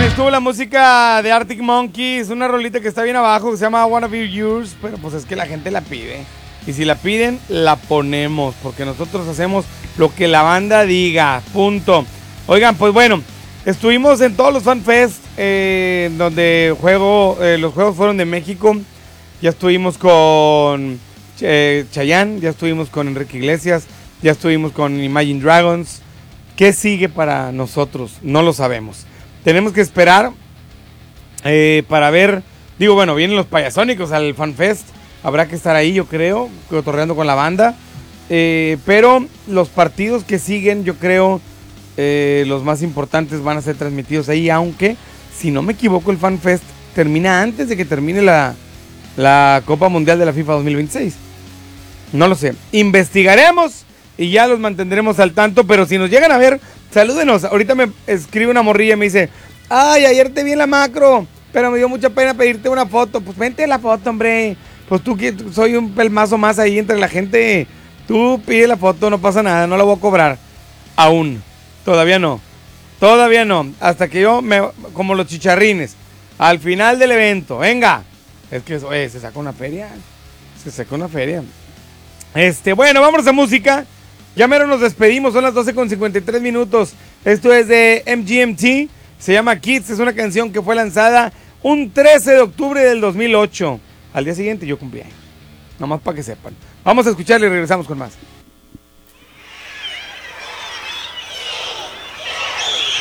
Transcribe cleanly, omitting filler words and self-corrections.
Estuvo la música de Arctic Monkeys, una rolita que está bien abajo, que se llama I Wanna Be Yours, pero pues es que la gente la pide. Y si la piden, la ponemos, porque nosotros hacemos lo que la banda diga, punto. Oigan, pues bueno, estuvimos en todos los FanFest, donde los juegos fueron de México. Ya estuvimos con Chayanne, ya estuvimos con Enrique Iglesias, ya estuvimos con Imagine Dragons. ¿Qué sigue para nosotros? No lo sabemos. Tenemos que esperar para ver. Digo, bueno, vienen los Payasónicos al FanFest. Habrá que estar ahí, yo creo, cotorreando con la banda. Pero los partidos que siguen, yo creo, los más importantes van a ser transmitidos ahí. Aunque, si no me equivoco, el FanFest termina antes de que termine la Copa Mundial de la FIFA 2026. No lo sé. Investigaremos y ya los mantendremos al tanto. Pero si nos llegan a ver, salúdenos. Ahorita me escribe una morrilla y me dice: ay, ayer te vi en la macro, pero me dio mucha pena pedirte una foto. Pues vente la foto, hombre. Pues tú, soy un pelmazo más ahí entre la gente. Tú pide la foto, no pasa nada, no la voy a cobrar. Aún. Todavía no. Todavía no. Hasta que como los chicharrines, al final del evento, venga. Es que, se saca una feria. Se saca una feria. Bueno, vámonos a música. Ya mero nos despedimos, son las 12:53. Esto es de MGMT, se llama Kids, es una canción que fue lanzada un 13 de octubre del 2008. Al día siguiente yo cumplí años, nomás para que sepan. Vamos a escucharle y regresamos con más.